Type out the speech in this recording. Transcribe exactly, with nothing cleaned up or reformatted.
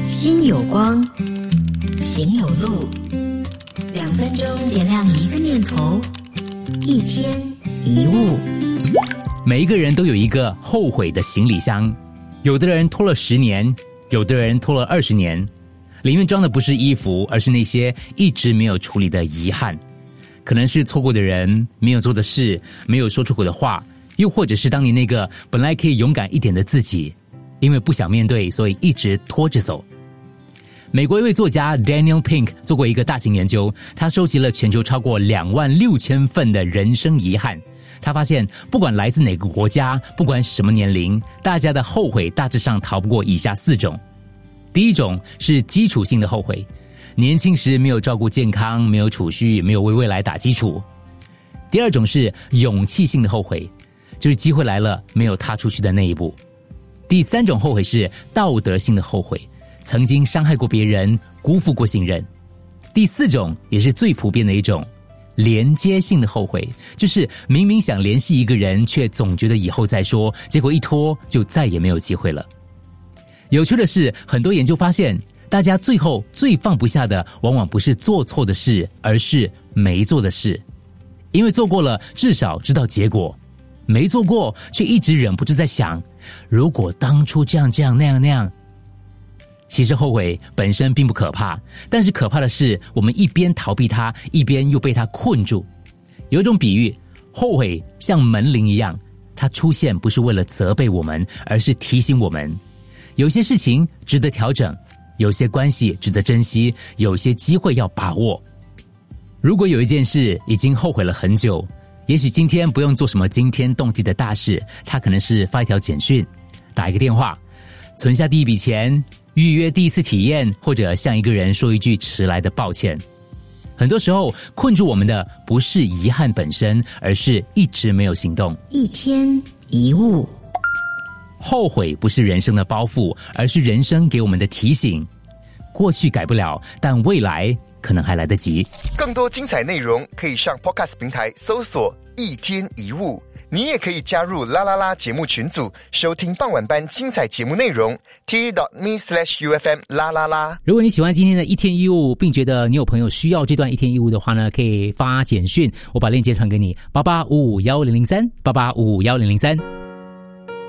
心有光，行有路，两分钟点亮一个念头，一天一物。 每一个人都有一个后悔的行李箱，有的人拖了十年，有的人拖了二十年，里面装的不是衣服，而是那些一直没有处理的遗憾。可能是错过的人，没有做的事，没有说出口的话，又或者是当年那个本来可以勇敢一点的自己，因为不想面对，所以一直拖着走。美国一位作家 Daniel Pink 做过一个大型研究，他收集了全球超过两万六千份的人生遗憾。他发现，不管来自哪个国家，不管什么年龄，大家的后悔大致上逃不过以下四种。第一种是基础性的后悔，年轻时没有照顾健康，没有储蓄，没有为未来打基础。第二种是勇气性的后悔，就是机会来了，没有踏出去的那一步。第三种后悔是道德性的后悔，曾经伤害过别人，辜负过信任。第四种也是最普遍的一种，连接性的后悔，就是明明想联系一个人，却总觉得以后再说，结果一拖就再也没有机会了。有趣的是，很多研究发现，大家最后最放不下的往往不是做错的事，而是没做的事。因为做过了，至少知道结果；没做过，却一直忍不住在想，如果当初这样这样那样那样。其实后悔本身并不可怕，但是可怕的是，我们一边逃避它，一边又被它困住。有一种比喻，后悔像门铃一样，它出现不是为了责备我们，而是提醒我们，有些事情值得调整，有些关系值得珍惜，有些机会要把握。如果有一件事已经后悔了很久，也许今天不用做什么惊天动地的大事，它可能是发一条简讯，打一个电话，存下第一笔钱，预约第一次体验，或者向一个人说一句迟来的抱歉。很多时候困住我们的不是遗憾本身，而是一直没有行动。 一天一物。 后悔不是人生的包袱，而是人生给我们的提醒。过去改不了，但未来可能还来得及。 更多精彩内容可以上 Podcast 平台搜索一天一物。你也可以加入啦啦啦节目群组，收听傍晚班精彩节目内容。t.me slash ufm 啦啦啦。 如果你喜欢今天的一天一物，并觉得你有朋友需要这段一天一物的话呢，可以发简讯，我把链接传给你，八八五五一零零三，八八五五一零零三。